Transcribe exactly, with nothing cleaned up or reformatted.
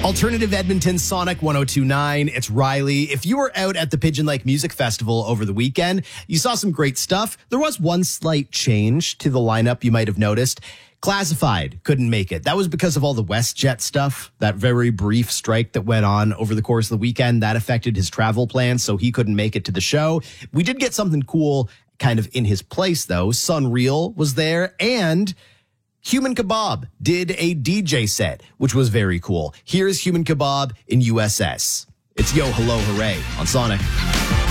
Alternative Edmonton, Sonic one oh two point nine. It's Riley. If you were out at the Pigeon Lake Music Festival over the weekend, you saw some great stuff. There was one slight change to the lineup you might have noticed. Classified couldn't make it. That was because of all the WestJet stuff, that very brief strike that went on over the course of the weekend. That affected his travel plans, so he couldn't make it to the show. We did get something cool kind of in his place, though. Sunreal was there, and Human Kebab did a D J set, which was very cool. Here's Human Kebab in U S S. It's Yo Hello Hooray on Sonic.